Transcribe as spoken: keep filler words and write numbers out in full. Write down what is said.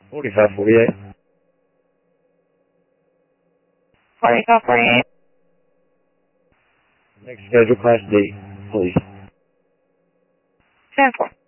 forty-five forty-eight. forty-five forty-eight. Next schedule, Class D, please. ten four.